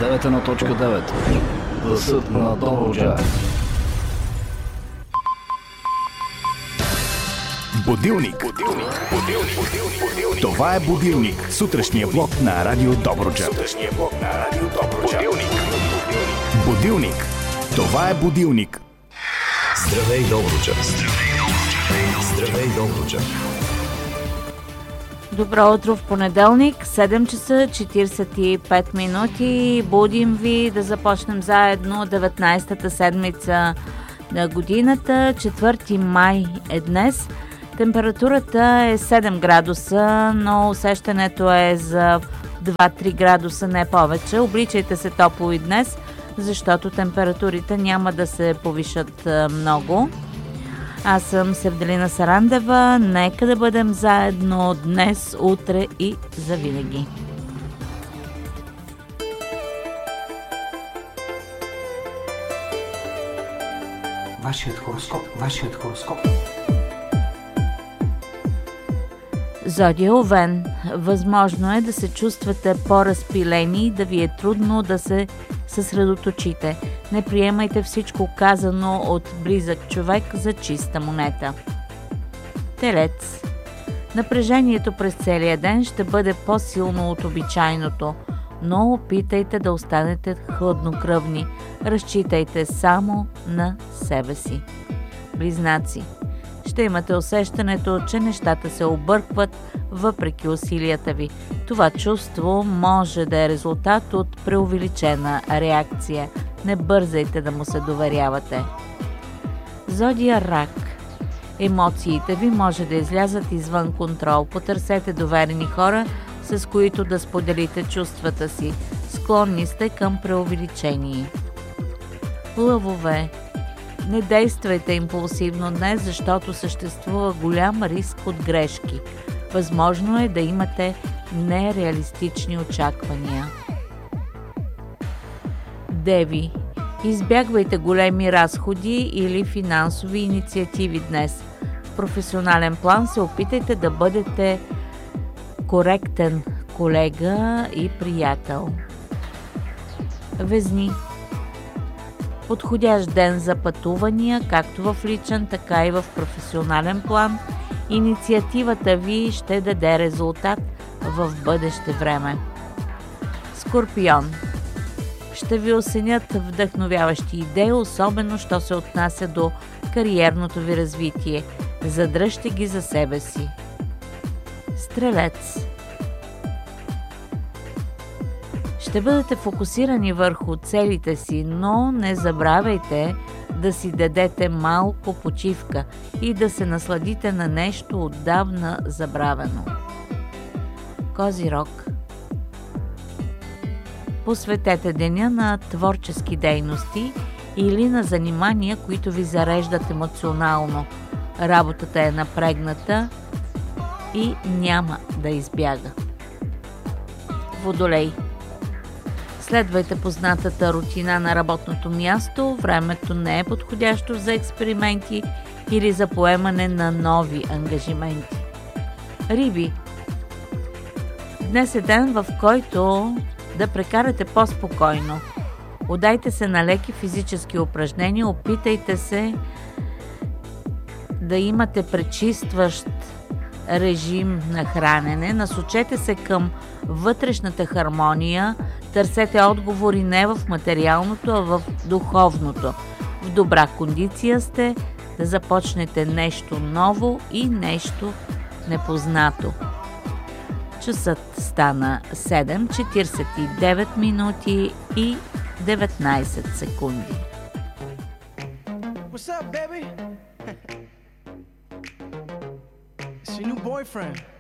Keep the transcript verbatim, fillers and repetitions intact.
деветдесет едно точка девет. Гласът на Добруджа. Будилник. Будилник. Будилник. Будилник. Това е Будилник. Сутрешния блок на Радио Добруджа. Сутрешния блок на Радио Добруджа. Будилник. Будилник. Това е Будилник. Здравей, Добруджа. Здравей, Добруджа. Здравей, Добруджа. Добро утро в понеделник, седем часа четиридесет и пет минути. Будим ви да започнем заедно деветнайсетата седмица на годината. четвърти май е днес. Температурата е седем градуса, но усещането е за два-три градуса, не повече. Обличайте се топло и днес, защото температурите няма да се повишат много. Аз съм Севделина Сарандева. Нека да бъдем заедно днес, утре и завинаги. Вашият хороскоп, вашият хороскоп. Зодия Овен. Възможно е да се чувствате по-разпилени и да ви е трудно да се съсредоточите. Не приемайте всичко казано от близък човек за чиста монета. Телец. Напрежението през целия ден ще бъде по-силно от обичайното, но опитайте да останете хладнокръвни. Разчитайте само на себе си. Близнаци. Ще имате усещането, че нещата се объркват въпреки усилията ви. Това чувство може да е резултат от преувеличена реакция. Не бързайте да му се доверявате. Зодия Рак. Емоциите ви може да излязат извън контрол. Потърсете доверени хора, с които да споделите чувствата си. Склонни сте към преувеличение. Лъвове. Не действайте импулсивно днес, защото съществува голям риск от грешки. Възможно е да имате нереалистични очаквания. Деви. Избягвайте големи разходи или финансови инициативи днес. В професионален план се опитайте да бъдете коректен колега и приятел. Везни. Подходящ ден за пътувания, както в личен, така и в професионален план. Инициативата ви ще даде резултат в бъдеще време. Скорпион. Ще ви осенят вдъхновяващи идеи, особено що се отнася до кариерното ви развитие. Задръжте ги за себе си. Стрелец. Ще бъдете фокусирани върху целите си, но не забравяйте да си дадете малко почивка и да се насладите на нещо отдавна забравено. Козирог. Посветете деня на творчески дейности или на занимания, които ви зареждат емоционално. Работата е напрегната и няма да избяга. Водолей. Следвайте познатата рутина на работното място. Времето не е подходящо за експерименти или за поемане на нови ангажименти. Риби. Днес е ден, в който да прекарате по-спокойно. Отдайте се на леки физически упражнения, опитайте се да имате пречистващ режим на хранене, насочете се към вътрешната хармония, търсете отговори не в материалното, а в духовното. В добра кондиция сте да започнете нещо ново и нещо непознато. Часът стана седем четиридесет и девет минути и деветнайсет секунди. What's up, baby? It's your new boyfriend.